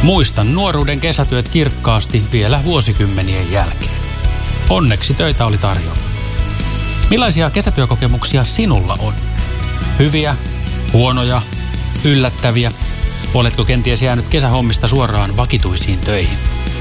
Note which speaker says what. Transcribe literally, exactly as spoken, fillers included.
Speaker 1: Muistan nuoruuden kesätyöt kirkkaasti vielä vuosikymmenien jälkeen. Onneksi töitä oli tarjolla. Millaisia kesätyökokemuksia sinulla on? Hyviä, huonoja, yllättäviä? Oletko kenties jäänyt kesähommista suoraan vakituisiin töihin?